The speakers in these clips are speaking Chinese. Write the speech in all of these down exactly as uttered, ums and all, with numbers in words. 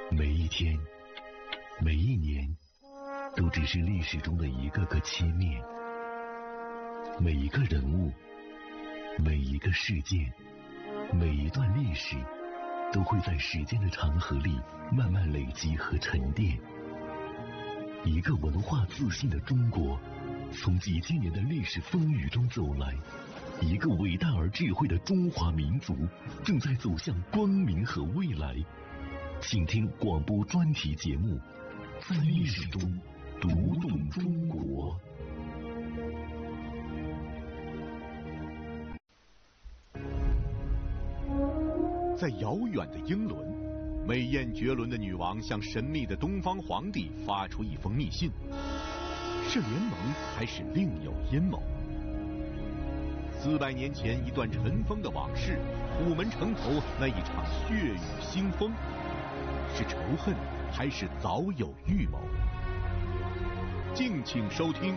每一天，每一年，都只是历史中的一个个切面。每一个人物，每一个事件，每一段历史，都会在时间的长河里慢慢累积和沉淀。一个文化自信的中国，从几千年的历史风雨中走来。一个伟大而智慧的中华民族，正在走向光明和未来。请听广播专题节目，在历史中读懂中国。 在遥远的英伦，美艳绝伦的女王向神秘的东方皇帝发出一封密信，是联盟还是另有阴谋？四百年前一段尘封的往事，虎门城头那一场血雨腥风，是仇恨还是早有预谋？敬请收听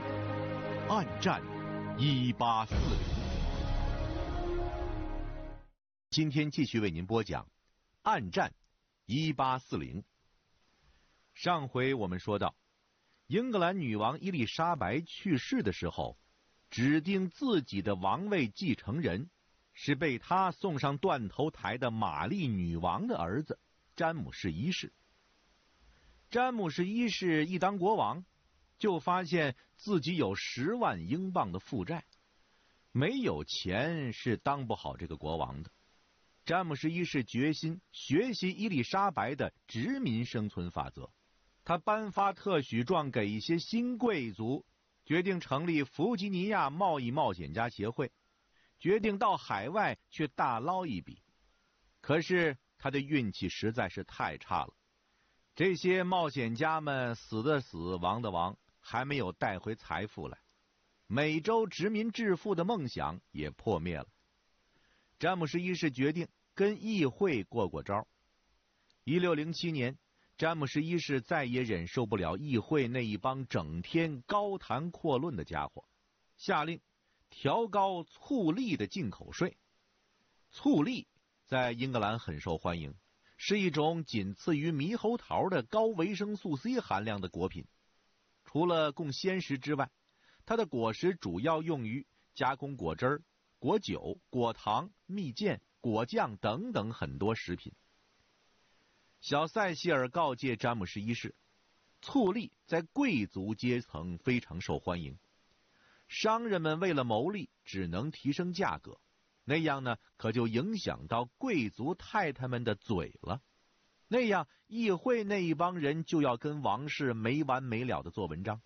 《暗战一八四零》。今天继续为您播讲《暗战一八四零》。上回我们说到，英格兰女王伊丽莎白去世的时候，指定自己的王位继承人是被他送上断头台的玛丽女王的儿子詹姆士一世。詹姆士一世一当国王，就发现自己有十万英镑的负债，没有钱是当不好这个国王的。詹姆士一世决心学习伊丽莎白的殖民生存法则，他颁发特许状给一些新贵族，决定成立弗吉尼亚贸易冒险家协会，决定到海外去大捞一笔。可是他的运气实在是太差了，这些冒险家们死的死，亡的亡，还没有带回财富来，美洲殖民致富的梦想也破灭了。詹姆士一世决定跟议会过过招。一六零七年，詹姆士一世再也忍受不了议会那一帮整天高谈阔论的家伙，下令调高醋栗的进口税。醋栗在英格兰很受欢迎，是一种仅次于猕猴桃的高维生素 C 含量的果品。除了供鲜食之外，它的果实主要用于加工果汁儿、果酒、果糖、蜜饯、果酱等等很多食品。小塞西尔告诫詹姆士一世，醋栗在贵族阶层非常受欢迎，商人们为了牟利只能提升价格，那样呢可就影响到贵族太太们的嘴了，那样议会那一帮人就要跟王室没完没了的做文章。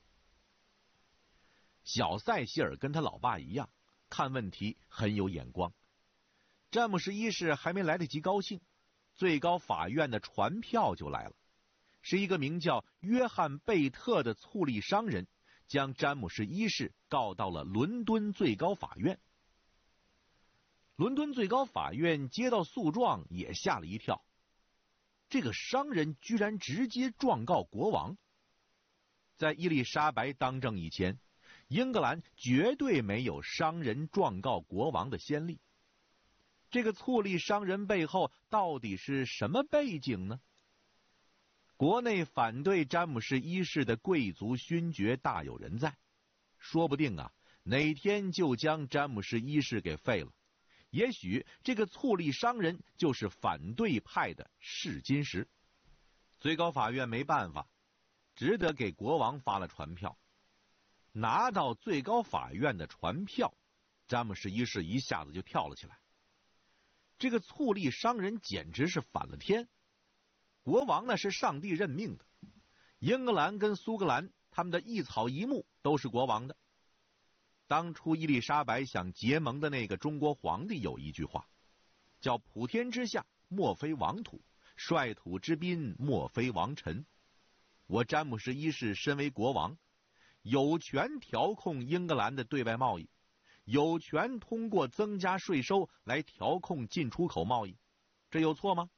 小塞西尔跟他老爸一样，看问题很有眼光。詹姆士一世还没来得及高兴，最高法院的传票就来了，是一个名叫约翰贝特的醋栗商人将詹姆士一世告到了伦敦最高法院。伦敦最高法院接到诉状也吓了一跳，这个商人居然直接状告国王。在伊丽莎白当政以前，英格兰绝对没有商人状告国王的先例。这个醋栗商人背后到底是什么背景呢？国内反对詹姆士一世的贵族勋爵大有人在，说不定啊，哪天就将詹姆士一世给废了。也许这个醋栗商人就是反对派的试金石。最高法院没办法，只得给国王发了传票。拿到最高法院的传票，詹姆士一世一下子就跳了起来。这个醋栗商人简直是反了天，国王呢是上帝任命的，英格兰跟苏格兰他们的一草一木都是国王的。当初伊丽莎白想结盟的那个中国皇帝有一句话，叫普天之下莫非王土，率土之滨莫非王臣。我詹姆士一世身为国王，有权调控英格兰的对外贸易，有权通过增加税收来调控进出口贸易，这有错吗？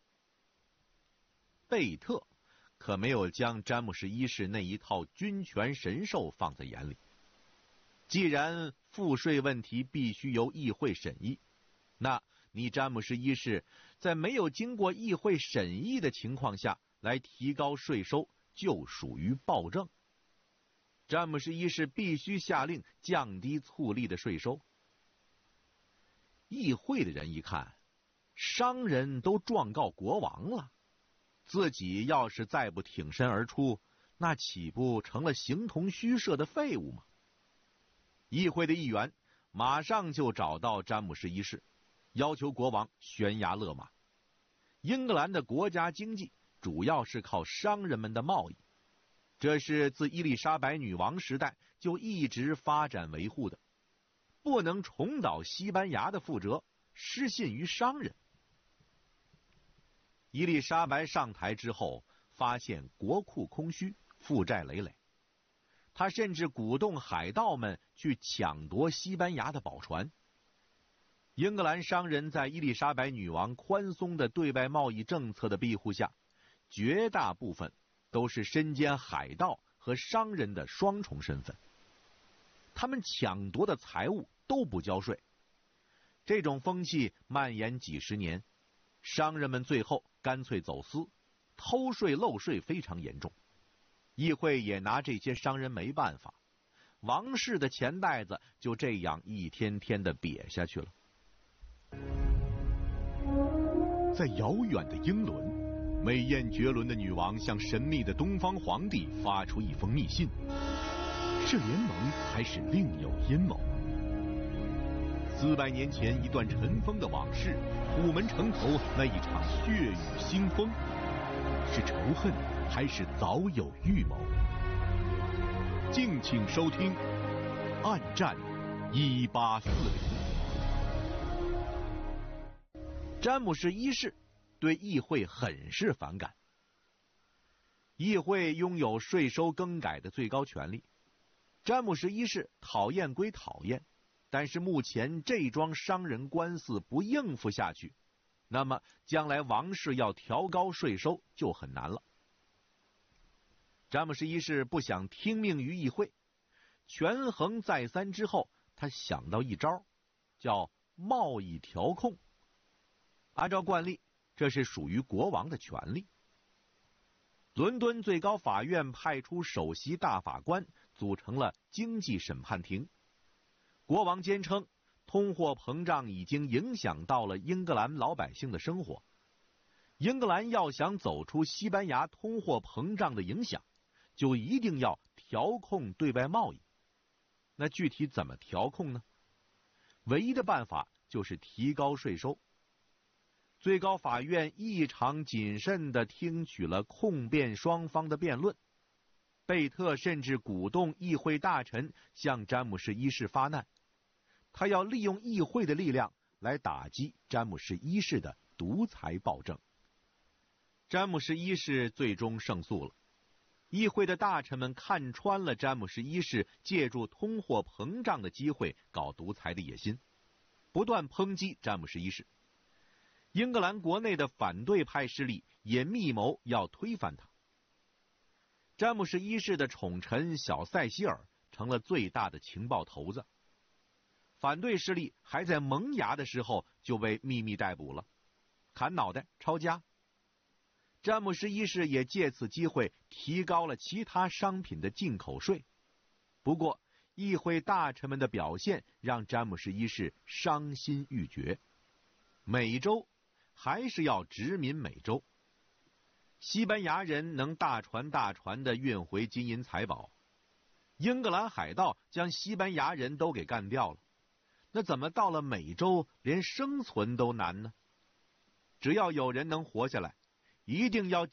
贝特可没有将詹姆士一世那一套君权神授放在眼里。既然赋税问题必须由议会审议，那你詹姆士一世在没有经过议会审议的情况下来提高税收，就属于暴政。詹姆士一世必须下令降低醋栗的税收。议会的人一看，商人都状告国王了，自己要是再不挺身而出，那岂不成了形同虚设的废物吗？议会的议员马上就找到詹姆士一世，要求国王悬崖勒马。英格兰的国家经济主要是靠商人们的贸易，这是自伊丽莎白女王时代就一直发展维护的，不能重蹈西班牙的覆辙，失信于商人。伊丽莎白上台之后，发现国库空虚，负债累累，他甚至鼓动海盗们去抢夺西班牙的宝船。英格兰商人在伊丽莎白女王宽松的对外贸易政策的庇护下，绝大部分都是身兼海盗和商人的双重身份。他们抢夺的财物都不交税，这种风气蔓延几十年，商人们最后干脆走私，偷税漏税非常严重。议会也拿这些商人没办法，王室的钱袋子就这样一天天的瘪下去了。 在遥远的英伦，美艳绝伦的女王向神秘的东方皇帝发出一封密信，是联盟还是另有阴谋？四百年前一段尘封的往事，虎门城头那一场血雨腥风，是仇恨还是早有预谋？敬请收听《暗战一八四零》。詹姆士一世对议会很是反感。议会拥有税收更改的最高权力，詹姆士一世讨厌归讨厌，但是目前这桩商人官司不应付下去，那么将来王室要调高税收就很难了。詹姆士一世不想听命于议会，权衡再三之后，他想到一招，叫贸易调控。按照惯例，这是属于国王的权利。伦敦最高法院派出首席大法官，组成了经济审判庭。国王坚称，通货膨胀已经影响到了英格兰老百姓的生活。英格兰要想走出西班牙通货膨胀的影响，就一定要调控对外贸易。那具体怎么调控呢？唯一的办法就是提高税收。最高法院异常谨慎地听取了控辩双方的辩论，贝特甚至鼓动议会大臣向詹姆士一世发难，他要利用议会的力量来打击詹姆士一世的独裁暴政。詹姆士一世最终胜诉了，议会的大臣们看穿了詹姆士一世借助通货膨胀的机会搞独裁的野心，不断抨击詹姆士一世。英格兰国内的反对派势力也密谋要推翻他。詹姆士一世的宠臣小塞西尔成了最大的情报头子，反对势力还在萌芽的时候就被秘密逮捕了，砍脑袋抄家。詹姆士一世也借此机会提高了其他商品的进口税。不过议会大臣们的表现让詹姆士一世伤心欲绝，美洲还是要殖民美洲。西班牙人能大船大船地运回金银财宝，英格兰海盗将西班牙人都给干掉了，那怎么到了美洲连生存都难呢？只要有人能活下来，一定要